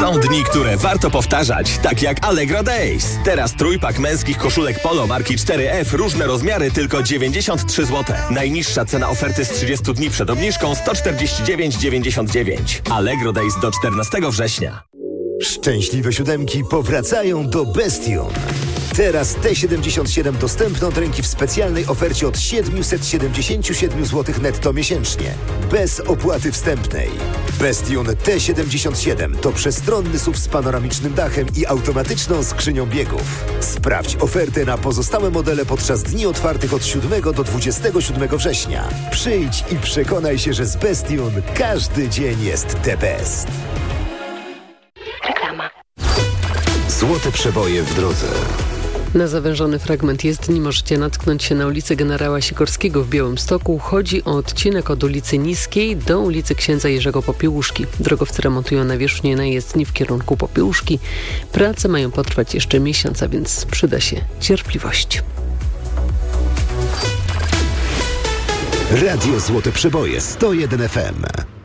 Są dni, które warto powtarzać, tak jak Allegro Days. Teraz trójpak męskich koszulek Polo marki 4F, różne rozmiary, tylko 93 zł. Najniższa cena oferty z 30 dni przed obniżką 149,99. Allegro Days do 14 września. Szczęśliwe siódemki powracają do Bestion. Teraz T77 dostępne od ręki w specjalnej ofercie od 777 zł netto miesięcznie. Bez opłaty wstępnej. Bestion T77 to przestronny SUV z panoramicznym dachem i automatyczną skrzynią biegów. Sprawdź ofertę na pozostałe modele podczas dni otwartych od 7 do 27 września. Przyjdź i przekonaj się, że z Bestion każdy dzień jest the best. Reklama. Złote przeboje w drodze. Na zawężony fragment jezdni możecie natknąć się na ulicę Generała Sikorskiego w Białymstoku. Chodzi o odcinek od ulicy Niskiej do ulicy Księdza Jerzego Popiełuszki. Drogowcy remontują nawierzchnię na jezdni w kierunku Popiełuszki. Prace mają potrwać jeszcze miesiąc, a więc przyda się cierpliwość. Radio Złote Przeboje 101 FM.